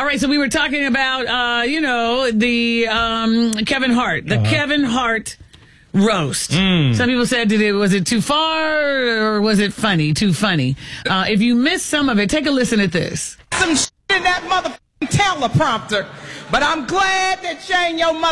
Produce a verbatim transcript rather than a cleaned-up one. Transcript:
right, so we were talking about, uh, you know, the um, Kevin Hart, the uh-huh. Kevin Hart roast. Mm. Some people said, did it was it too far or was it funny? Too funny. Uh, if you missed some of it, take a listen at this. Some shit in that motherfucking teleprompter, but I'm glad that you ain't your mother.